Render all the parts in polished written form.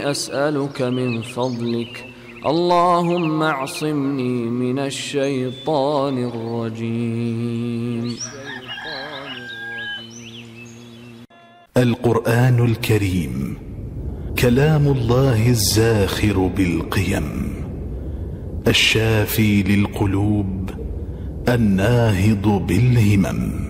أسألك من فضلك اللهم اعصمني من الشيطان الرجيم. القرآن الكريم كلام الله الزاخر بالقيم، الشافي للقلوب، الناهض بالهمم،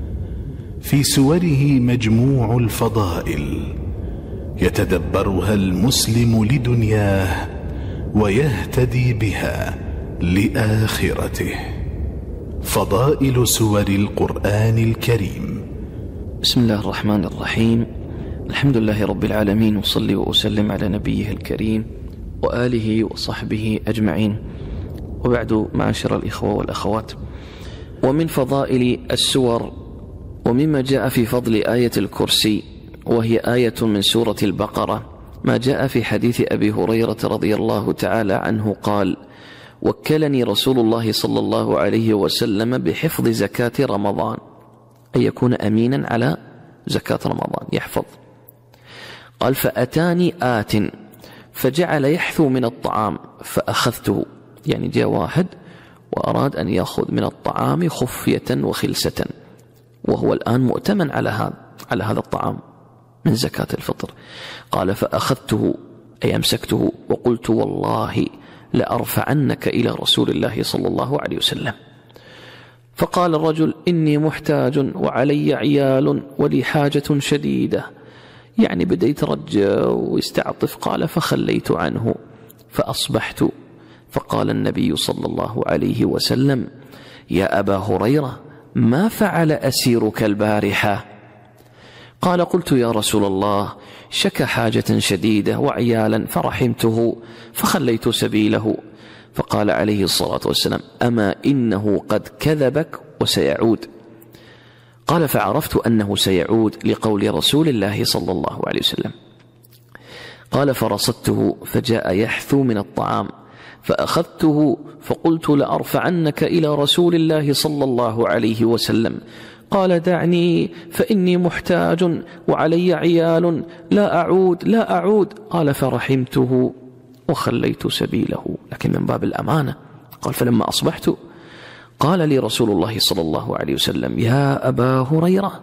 في سوره مجموع الفضائل يتدبرها المسلم لدنياه ويهتدي بها لآخرته. فضائل سور القرآن الكريم. بسم الله الرحمن الرحيم. الحمد لله رب العالمين، وصلي وأسلم على نبيه الكريم وآله وصحبه أجمعين، وبعد، معاشر الإخوة والأخوات، ومن فضائل السور ومما جاء في فضل آية الكرسي، وهي آية من سورة البقرة، ما جاء في حديث أبي هريرة رضي الله تعالى عنه قال: وكلني رسول الله صلى الله عليه وسلم بحفظ زكاة رمضان، أن يكون أمينا على زكاة رمضان، يحفظ. قال: فأتاني آت فجعل يحثو من الطعام فأخذته، يعني جاء واحد وأراد أن يأخذ من الطعام خفية وخلسة، وهو الآن مؤتمن على هذا الطعام من زكاة الفطر. قال: فأخذته، أي أمسكته، وقلت: والله لأرفعنك إلى رسول الله صلى الله عليه وسلم. فقال الرجل: إني محتاج وعلي عيال ولي حاجة شديدة، يعني بدأ يترجى ويستعطف. قال: فخليت عنه فأصبحت، فقال النبي صلى الله عليه وسلم: يا أبا هريرة، ما فعل أسيرك البارحة؟ قال: قلت: يا رسول الله، شكى حاجة شديدة وعيالا فرحمته فخليت سبيله. فقال عليه الصلاة والسلام: أما إنه قد كذبك وسيعود. قال: فعرفت أنه سيعود لقول رسول الله صلى الله عليه وسلم. قال: فرصدته فجاء يحثو من الطعام فأخذته فقلت: لأرفعنك إلى رسول الله صلى الله عليه وسلم. قال: دعني فإني محتاج وعلي عيال، لا أعود. قال: فرحمته وخليت سبيله، لكن من باب الأمانة. قال: فلما أصبحت قال لي رسول الله صلى الله عليه وسلم: يا أبا هريرة،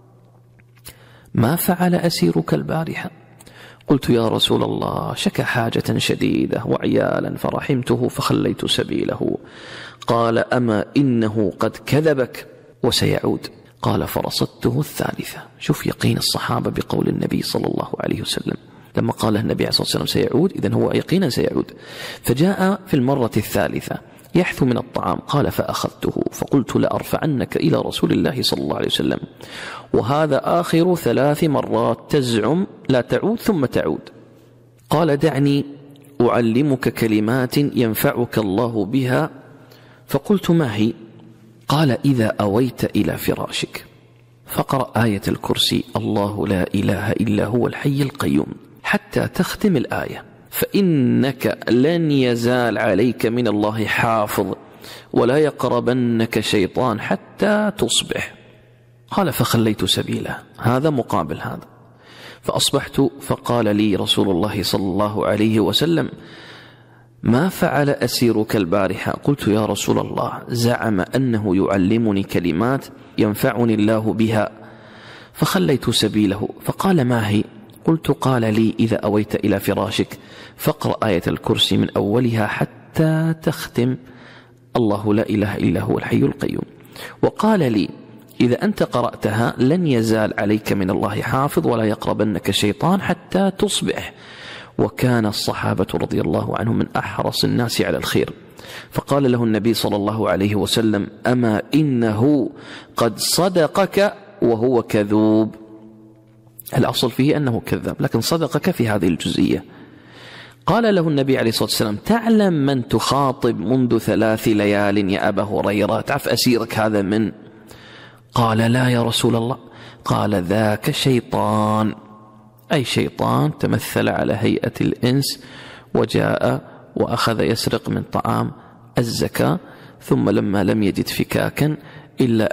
ما فعل أسيرك البارحة؟ قلت: يا رسول الله، شكى حاجة شديدة وعيالا فرحمته فخليت سبيله. قال: أما إنه قد كذبك وسيعود. قال: فرصدته الثالثة. شوف يقين الصحابة بقول النبي صلى الله عليه وسلم، لما قال النبي عليه الصلاة والسلام سيعود، إذن هو يقينا سيعود. فجاء في المرة الثالثة يحثو من الطعام. قال: فأخذته فقلت: لأرفعنك إلى رسول الله صلى الله عليه وسلم. وهذا آخر 3 مرات تزعم لا تعود ثم تعود. قال: دعني أعلمك كلمات ينفعك الله بها. فقلت: ما هي؟ قال: إذا أويت إلى فراشك فقرأ آية الكرسي: الله لا إله إلا هو الحي القيوم، حتى تختم الآية، فإنك لن يزال عليك من الله حافظ، ولا يقربنك شيطان حتى تصبح. قال: فخليت سبيله. هذا مقابل هذا. فأصبحت فقال لي رسول الله صلى الله عليه وسلم: ما فعل أسيرك البارحة؟ قلت: يا رسول الله، زعم أنه يعلمني كلمات ينفعني الله بها فخليت سبيله. فقال: ما هي؟ قلت: قال لي: إذا أويت إلى فراشك فاقرأ آية الكرسي من أولها حتى تختم: الله لا إله إلا هو الحي القيوم. وقال لي: إذا أنت قرأتها لن يزال عليك من الله حافظ، ولا يقربنك شيطان حتى تصبح. وكان الصحابة رضي الله عنهم من أحرص الناس على الخير. فقال له النبي صلى الله عليه وسلم: أما إنه قد صدقك وهو كذوب. الأصل فيه أنه كذاب، لكن صدقك في هذه الجزئية. قال له النبي عليه الصلاة والسلام: تعلم من تخاطب منذ 3 ليال يا أبا هريرة؟ تعرف أسيرك هذا من؟ قال: لا يا رسول الله. قال: ذاك شيطان، أي شيطان تمثل على هيئة الإنس وجاء وأخذ يسرق من طعام الزكاة، ثم لما لم يجد فكاكا إلا